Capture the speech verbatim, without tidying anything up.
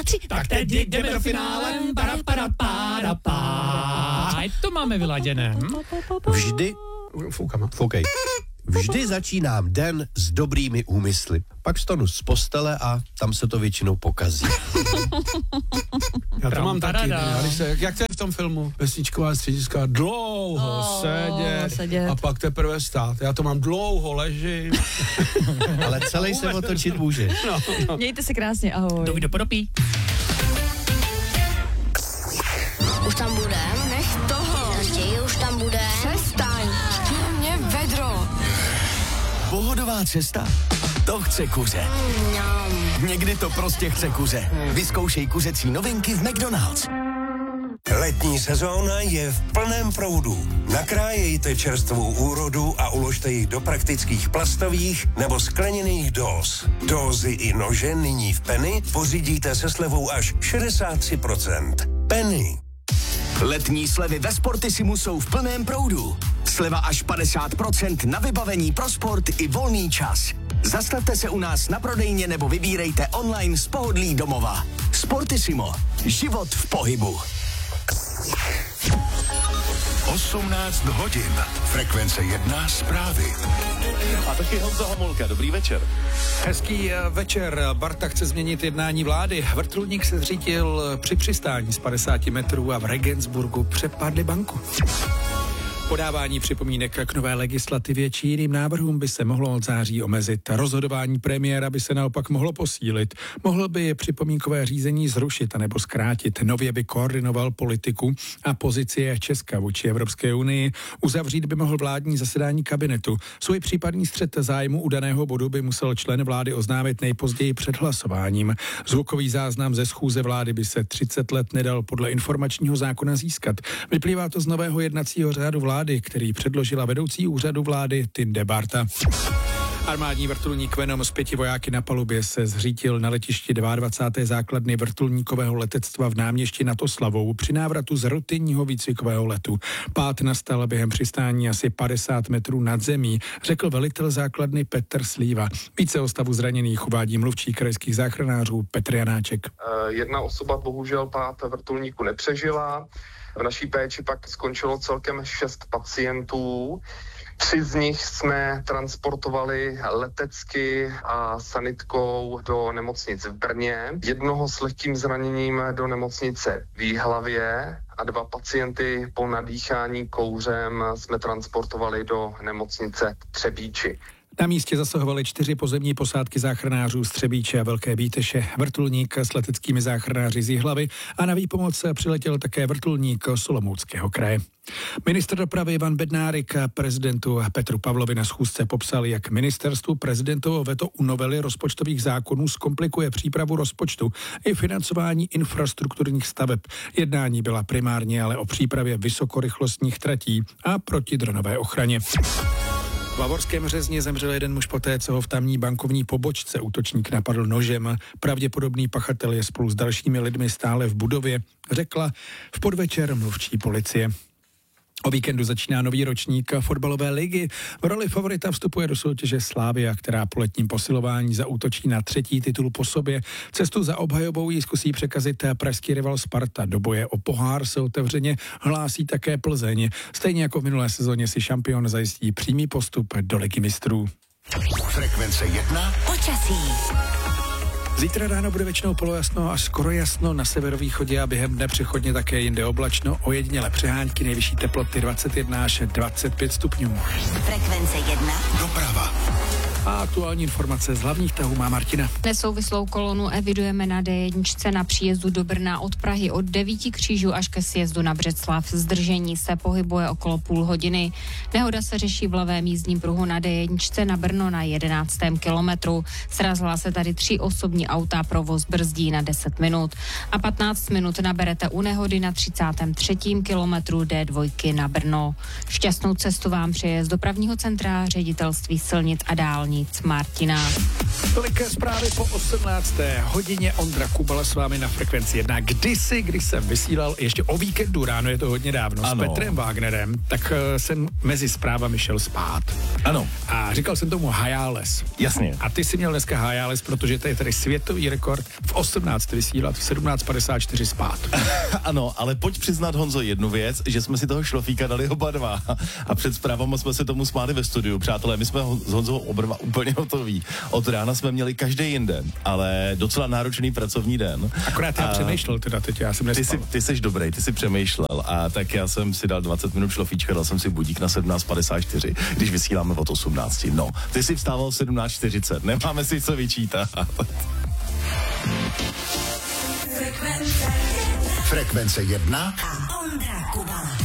tři, tak teď jdeme do finále. Para, para, para, para. Ať to máme vyladěné. Hm? Vždy, foukám, foukej. Vždy začínám den s dobrými úmysly. Pak vstanu z postele a tam se to většinou pokazí. Já to mám taky. Ne? Když se, jak to je v tom filmu? Vesničková střediska, dlouho oh, sedět, sedět a pak teprve stát. Já to mám dlouho, ležím. Ale celý se otočit můžeš. No, no. Mějte se krásně, ahoj. Dojde podopí. Už tam budem? Nech toho. Raději už tam bude. Přestaň. Mě vedro. Pohodová cesta? To chce kuře. Mm, Někdy to prostě chce kuře. Vyzkoušej kuřecí novinky v McDonald's. Letní sezóna je v plném proudu. Nakrájejte čerstvou úrodu a uložte ji do praktických plastových nebo skleněných dóz. Dózy i nože nyní v Penny pořídíte se slevou až šedesát tři procent. Penny. Letní slevy ve Sportissimu jsou v plném proudu. Sleva až padesát procent na vybavení pro sport i volný čas. Zastavte se u nás na prodejně nebo vybírejte online z pohodlí domova. Sportissimo. Život v pohybu. osmnáct hodin. Frekvence jedna zprávy. A taky Honza Homolka, dobrý večer. Hezký večer. Barta chce změnit jednání vlády. Vrtulník se zřítil při přistání z padesáti metrů a v Regensburgu přepadli banku. Podávání připomínek k nové legislativě či jiným návrhům by se mohlo od září omezit. Rozhodování premiéra by se naopak mohlo posílit. Mohl by připomínkové řízení zrušit anebo zkrátit. Nově by koordinoval politiku a pozici Česka vůči Evropské unii. Uzavřít by mohl vládní zasedání kabinetu. Svůj případný střet zájmu u daného bodu by musel člen vlády oznámit nejpozději před hlasováním. Zvukový záznam ze schůze vlády by se třicet let nedal podle informačního zákona získat. Vyplývá to z nového jednacího řádu vlády, který předložila vedoucí úřadu vlády Tinde Barta. Armádní vrtulník Venom s pěti vojáky na palubě se zřítil na letišti dvacáté druhé základny vrtulníkového letectva v náměstí nad Oslavou při návratu z rutinního výcvikového letu. Pád nastal během přistání asi padesát metrů nad zemí, řekl velitel základny Petr Slíva. Více o stavu zraněných uvádí mluvčí krajských záchranářů Petr Janáček. Jedna osoba bohužel pád vrtulníku nepřežila. V naší péči pak skončilo celkem šest pacientů. Tři z nich jsme transportovali letecky a sanitkou do nemocnic v Brně. Jednoho s lehkým zraněním do nemocnice v Jihlavě a dva pacienty po nadýchání kouřem jsme transportovali do nemocnice v Třebíči. Na místě zasahovaly čtyři pozemní posádky záchranářů z Třebíče a Velké Bíteše, vrtulník s leteckými záchranáři z Jihlavy a na výpomoc přiletěl také vrtulník z Olomouckého kraje. Ministr dopravy Ivan Bednárik prezidentu Petru Pavlovi na schůzce popsal, jak ministerstvu prezidentovo veto u novely rozpočtových zákonů zkomplikuje přípravu rozpočtu i financování infrastrukturních staveb. Jednání byla primárně ale o přípravě vysokorychlostních tratí a protidronové ochraně. V Bavorském Řezně zemřel jeden muž poté, co ho v tamní bankovní pobočce útočník napadl nožem. Pravděpodobný pachatel je spolu s dalšími lidmi stále v budově, řekla v podvečer mluvčí policie. O víkendu začíná nový ročník fotbalové ligy. V roli favorita vstupuje do soutěže Slavia, která po letním posilování zaútočí na třetí titul po sobě. Cestu za obhajobou jí zkusí překazit pražský rival Sparta. Do boje o pohár se otevřeně hlásí také Plzeň. Stejně jako v minulé sezóně si šampion zajistí přímý postup do Ligy mistrů. Frekvence jedna. Počasí. Zítra ráno bude většinou polojasno až skoro jasno na severovýchodě a během dne přechodně také jinde oblačno. Ojediněle přehánky, nejvyšší teploty dvacet jedna až dvacet pět stupňů. Frekvence jedna. Doprava. A aktuální informace z hlavních tahů má Martina. Nesouvislou kolonu evidujeme na dé jedna na příjezdu do Brna od Prahy od devíti křížů až ke sjezdu na Břeclav. Zdržení se pohybuje okolo půl hodiny. Nehoda se řeší v levém jízdním pruhu na dé jedna na Brno na jedenáctém kilometru. Srazila se tady tři osobní auta, provoz brzdí na deset minut. A patnáct minut naberete u nehody na třicátém třetím kilometru dé dva na Brno. Šťastnou cestu vám přeje z dopravního centra Ředitelství silnic a dálnic dálnic Martina. Tolik zprávy po osmnácté hodině. Ondra Kubala s vámi na Frekvenci jedna. Kdysi, když jsem vysílal ještě o víkendu ráno, je to hodně dávno, ano. s Petrem Wagnerem, tak uh, jsem mezi zprávami šel spát. Ano. A říkal jsem tomu Hayales. Jasně. A ty jsi měl dneska Hayales, protože to je tady světový rekord v osmnáct vysílat, v sedmnáct padesát čtyři spát. Ano, ale pojď přiznat, Honzo, jednu věc, že jsme si toho šlofíka dali oba dva a před zprávama jsme se tomu smáli ve studiu. Přátelé, my jsme s Honzou oba úplně hotoví. Od rána jsme měli každý jinde, ale docela náročný pracovní den. Akorát já a přemýšlel teda teď, já jsem nespal. Ty jsi, ty jsi dobrý, ty jsi přemýšlel a tak já jsem si dal dvacet minut šlofíčka, dal jsem si budík na sedmnáct padesát čtyři, když vysíláme od osmnácti. No, ty jsi vstával v sedmnáct čtyřicet, nemáme si co vyčítat. Frekvence jedna a Ondra Kubala.